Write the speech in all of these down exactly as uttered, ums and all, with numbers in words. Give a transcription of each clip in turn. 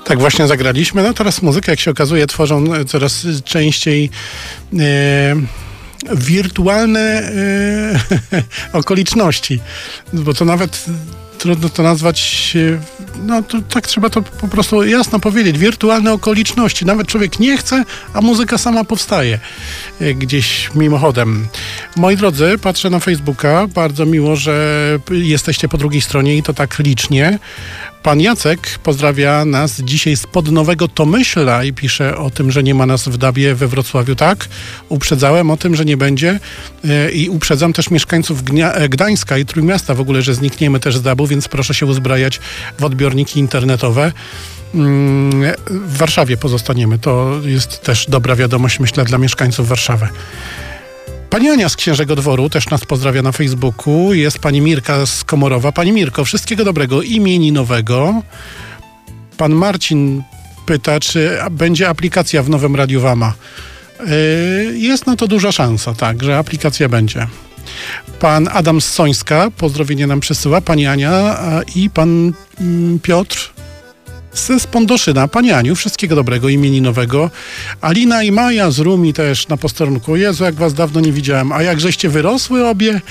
Tak właśnie zagraliśmy. No teraz muzykę, jak się okazuje, tworzą coraz częściej e, wirtualne e, okoliczności. Bo to nawet trudno to nazwać, no to, tak trzeba to po prostu jasno powiedzieć. Wirtualne okoliczności. Nawet człowiek nie chce, a muzyka sama powstaje gdzieś mimochodem. Moi drodzy, patrzę na Facebooka. Bardzo miło, że jesteście po drugiej stronie i to tak licznie. Pan Jacek pozdrawia nas dzisiaj spod Nowego Tomyśla i pisze o tym, że nie ma nas w Dabie we Wrocławiu. Tak, uprzedzałem o tym, że nie będzie i uprzedzam też mieszkańców Gnia- Gdańska i Trójmiasta w ogóle, że znikniemy też z Dabu, więc proszę się uzbrajać w odbiorniki internetowe. W Warszawie pozostaniemy. To jest też dobra wiadomość, myślę, dla mieszkańców Warszawy. Pani Ania z Księżego Dworu też nas pozdrawia na Facebooku. Jest pani Mirka z Komorowa. Pani Mirko, wszystkiego dobrego imieninowego. Pan Marcin pyta, czy będzie aplikacja w nowym Radiu Wama. Yy, jest na to duża szansa, tak, że aplikacja będzie. Pan Adam z Sońska pozdrowienie nam przysyła. Pani Ania i pan mm, Piotr z Pondoszyna. Pani Aniu, wszystkiego dobrego, imieninowego. Alina i Maja z Rumi też na posterunku. Jezu, jak was dawno nie widziałem. A jak żeście wyrosły obie?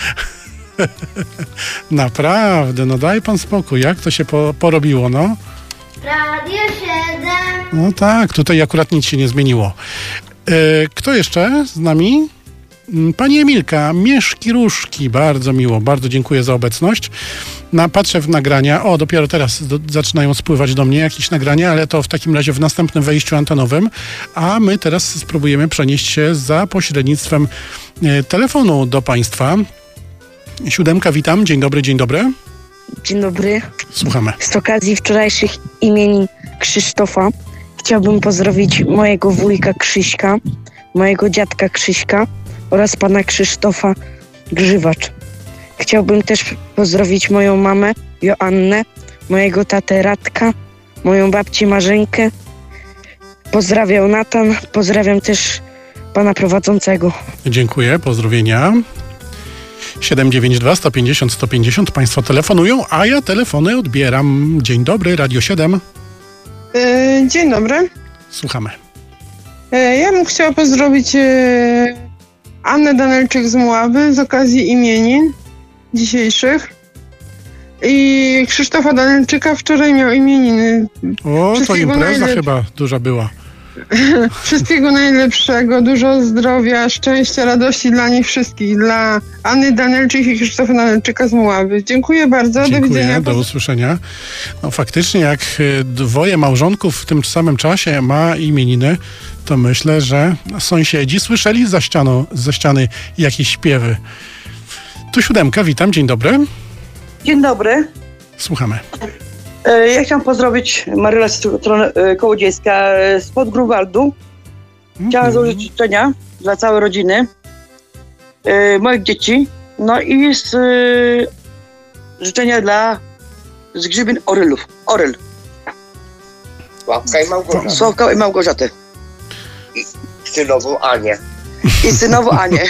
Naprawdę, no daj pan spokój. Jak to się po, porobiło, no? Radio siedem. No tak, tutaj akurat nic się nie zmieniło. E, kto jeszcze z nami? Pani Emilka, Mieszki Różki, bardzo miło, bardzo dziękuję za obecność. Na, patrzę w nagrania, o dopiero teraz do, zaczynają spływać do mnie jakieś nagrania, ale to w takim razie w następnym wejściu antenowym, a my teraz spróbujemy przenieść się za pośrednictwem e, telefonu do Państwa. Siódemka, witam, dzień dobry, dzień dobry. Dzień dobry. Słuchamy. Z okazji wczorajszych imienin Krzysztofa chciałbym pozdrowić mojego wujka Krzyśka, mojego dziadka Krzyśka oraz pana Krzysztofa Grzywacz. Chciałbym też pozdrowić moją mamę Joannę, mojego tatę Radka, moją babcię Marzenkę. Pozdrawiam Natan, pozdrawiam też pana prowadzącego. Dziękuję, pozdrowienia. siedem dziewięć dwa, sto pięćdziesiąt, sto pięćdziesiąt. Państwo telefonują, a ja telefony odbieram. Dzień dobry, Radio siedem. E, dzień dobry. Słuchamy. E, ja bym chciała pozdrowić e, Annę Danelczyk z Mławy z okazji imienin dzisiejszych. I Krzysztofa Danelczyka wczoraj miał imieniny. O, to impreza najlep- chyba duża była. Wszystkiego najlepszego, dużo zdrowia, szczęścia, radości dla nich wszystkich. Dla Anny Danelczyk i Krzysztofa Danelczyka z Mławy. Dziękuję bardzo, Dziękuję, do widzenia. do usłyszenia. No faktycznie, jak y, dwoje małżonków w tym samym czasie ma imieniny, to myślę, że sąsiedzi słyszeli za ścianą, za ściany jakieś śpiewy. Tu Siódemka, witam, dzień dobry. Dzień dobry. Słuchamy. E, Ja chciałam pozdrowić Maryla Stron- e, Kołodziejska e, spod Grunwaldu. Chciałam złożyć życzenia dla całej rodziny, e, moich dzieci, no i z, e, życzenia dla Zgrzybin Orylów. Oryl. Sławka i Małgorzata. Sławka i Małgorzaty. I synową Anię. I synowo Anię.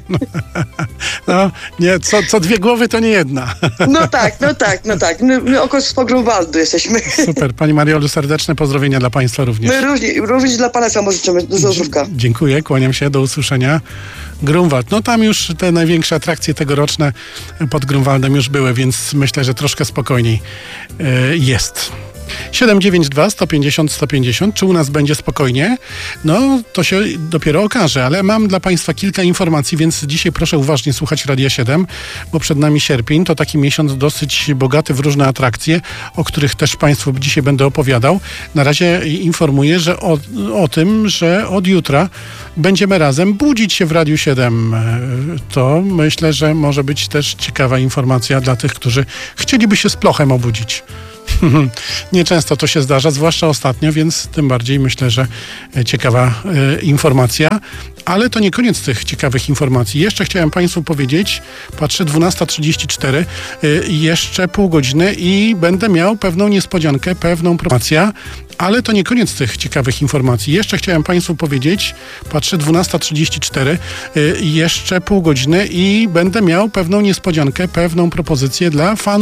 No, nie, co, co dwie głowy to nie jedna. No tak, no tak, no tak. My, my około spod Grunwaldu jesteśmy. Super, Pani Mariolu, serdeczne pozdrowienia dla Państwa również. My również, również dla pana samo życzymy. Dużo zdrówka. Dziękuję, kłaniam się, do usłyszenia. Grunwald, no tam już te największe atrakcje tegoroczne pod Grunwaldem już były, więc myślę, że troszkę spokojniej y, jest. siedem dziewięć dwa, sto pięćdziesiąt, sto pięćdziesiąt. Czy u nas będzie spokojnie? No, to się dopiero okaże, ale mam dla Państwa kilka informacji, więc dzisiaj proszę uważnie słuchać Radia siedem, bo przed nami sierpień. To taki miesiąc dosyć bogaty w różne atrakcje, o których też Państwu dzisiaj będę opowiadał. Na razie informuję, że o, o tym, że od jutra będziemy razem budzić się w Radiu siedem. To myślę, że może być też ciekawa informacja dla tych, którzy chcieliby się z Plochem obudzić. Nieczęsto to się zdarza, zwłaszcza ostatnio, więc tym bardziej myślę, że ciekawa e, informacja. Ale to nie koniec tych ciekawych informacji. Jeszcze chciałem Państwu powiedzieć, patrzę, dwunasta trzydzieści cztery, e, jeszcze pół godziny i będę miał pewną niespodziankę, pewną informację. Ale to nie koniec tych ciekawych informacji. Jeszcze chciałem Państwu powiedzieć, patrzę, dwunasta trzydzieści cztery, e, jeszcze pół godziny i będę miał pewną niespodziankę, pewną propozycję dla fanów